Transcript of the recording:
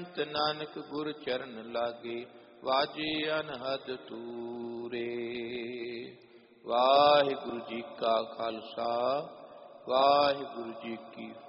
ਅੰਤ ਨਾਨਕ ਗੁਰ ਚਰਨ ਲਾਗੇ, ਵਾਜੇ ਅਨਹਦ ਤੂਰੇ। ਵਾਹਿਗੁਰੂ ਜੀ ਕਾ ਖਾਲਸਾ, ਵਾਹਿਗੁਰੂ ਜੀ ਕੀ